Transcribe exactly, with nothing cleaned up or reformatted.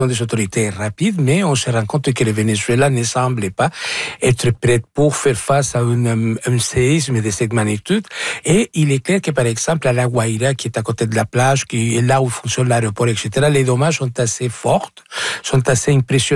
des autorités est rapide, mais on se rend compte que le Venezuela ne semble pas être prêt pour faire face à un, un séisme de cette magnitude. Et il est clair que, par exemple, à La Guaira, qui est à côté de la plage, qui est là où fonctionne l'aéroport, et cetera, les dommages sont assez forts, sont assez impressionnants.